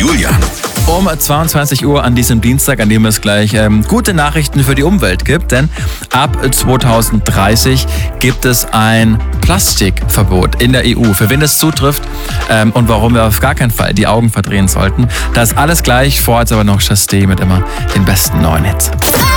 Julian. Um 22 Uhr an diesem Dienstag, an dem es gleich gute Nachrichten für die Umwelt gibt, denn ab 2030 gibt es ein Plastikverbot in der EU. Für wen das zutrifft und warum wir auf gar keinen Fall die Augen verdrehen sollten, das ist alles gleich. Vorher aber noch Chasté mit immer den besten neuen Hits.